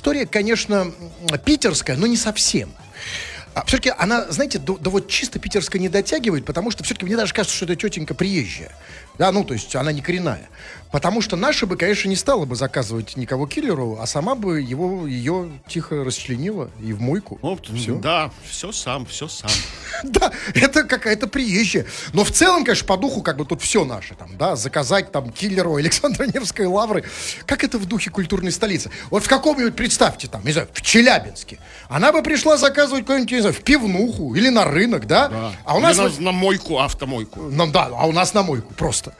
история, конечно, питерская, но не совсем. Все-таки она, знаете, до вот чисто питерская не дотягивает, потому что все-таки мне даже кажется, что эта тетенька приезжая. Да, ну, то есть она не коренная. Потому что наша бы, конечно, не стала бы заказывать никого киллеру, а сама бы ее тихо расчленила и в мойку. Ну, все. Да, все сам. Да, это какая-то приезжая. Но в целом, конечно, по духу как бы тут все наше. Там, да, заказать там киллеру Александра Невской лавры. Как это в духе культурной столицы? Вот в каком-нибудь, представьте, там, не знаю, в Челябинске. Она бы пришла заказывать какую-нибудь, не знаю, в пивнуху или на рынок, да? Да. А у нас... на мойку, автомойку. Да, а у нас на мойку просто.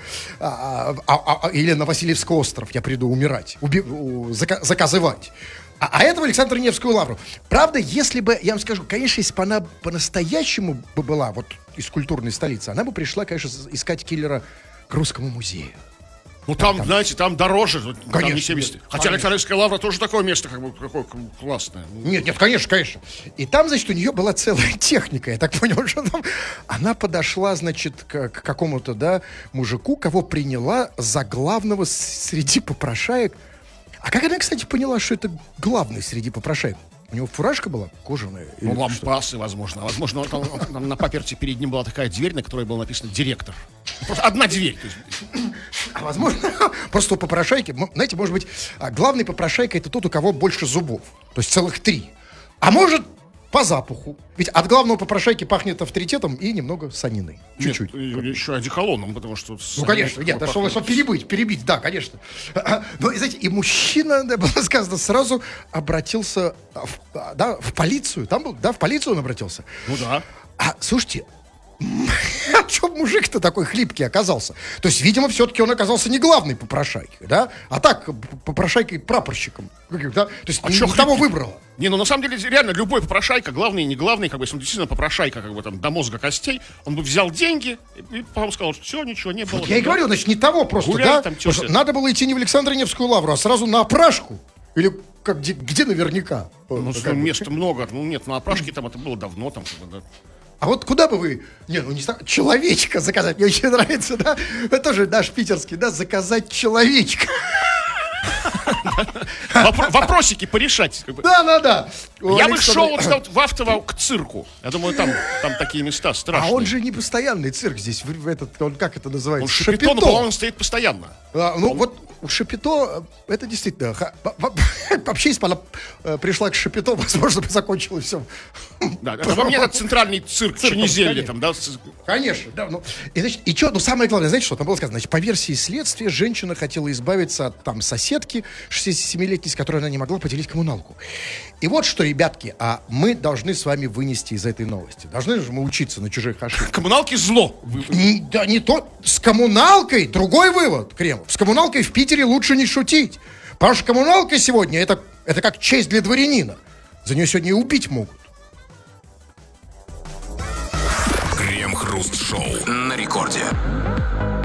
Или на Васильевский остров я приду умирать, заказывать. А это в Александра Невскую лавру. Правда, если бы, я вам скажу, конечно, если бы она по-настоящему бы была вот из культурной столицы, она бы пришла, конечно, искать киллера к Русскому музею. Ну там, знаете, там дороже. Конечно, там не 70. нет, Хотя Александровская лавра тоже такое место, как бы, какое классное. Нет, конечно. И там, значит, у нее была целая техника. Я так понял, что там... Она подошла, значит, к какому-то, да, мужику, кого приняла за главного среди попрошаек. А как она, кстати, поняла, что это главный среди попрошаек? У него фуражка была кожаная? Ну, лампасы, возможно. Возможно, там на паперти перед ним была такая дверь, на которой было написано «директор». Просто одна дверь. А возможно, просто у попрошайки, знаете, может быть, главный попрошайка — это тот, у кого больше зубов. То есть целых 3. А может, по запаху. Ведь от главного попрошайки пахнет авторитетом и немного саниной. Чуть-чуть. Нет, еще одеколоном, потому что... Ну, конечно, нет, чтобы перебить, да, конечно. Но, знаете, и мужчина, да, было сказано, сразу обратился в полицию. Там был, да, в полицию он обратился. Ну, да. Слушайте, а что мужик-то такой хлипкий оказался? То есть, видимо, все-таки он оказался не главной попрошайкой, да? А так, попрошайкой-прапорщиком. Да? То есть, не того выбрала. Не, ну на самом деле, реально, любой попрошайка, главный и не главный, как бы, если он действительно попрошайка, как бы там, до мозга костей, он бы взял деньги и потом сказал, что все, ничего не было. Вот я и говорю, значит, не того просто, гуляй, да? там, Надо было идти не в Александра Невскую лавру, а сразу на опрашку. Или где наверняка? Ну, места много. Ну, нет, на опрашке там это было давно, там, как бы, да. А вот куда бы вы, человечка заказать, мне очень нравится, да? Это тоже наш питерский, да, заказать человечка. Вопросики порешать. Да. Я бы шел вот в Автово к цирку. Я думаю, там такие места страшные. А он же не постоянный цирк здесь, он как это называется? Он Шапито, но, по-моему, он стоит постоянно. Вот у Шапито, это действительно, вообще, если бы она пришла к Шапито, возможно, бы закончилось все. Да, во мне этот центральный цирк Ченезелье там, да? Конечно, да. И что, самое главное, знаете, что там было сказано? Значит, по версии следствия, женщина хотела избавиться от там соседки 67-летней, с которой она не могла поделить коммуналку. И вот что, ребятки, мы должны с вами вынести из этой новости. Должны же мы учиться на чужих ошибках. Коммуналки зло. Да не то. С коммуналкой другой вывод, Кремов. С коммуналкой в Питере лучше не шутить. Потому что коммуналка сегодня это как честь для дворянина. За нее сегодня и убить могут. Крем-хруст-шоу на рекорде.